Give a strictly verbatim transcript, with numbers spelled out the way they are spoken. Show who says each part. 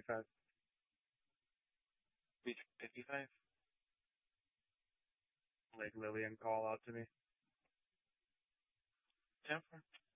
Speaker 1: fifty-five. Beach fifty-five. Like Lillian call out to me. Jennifer.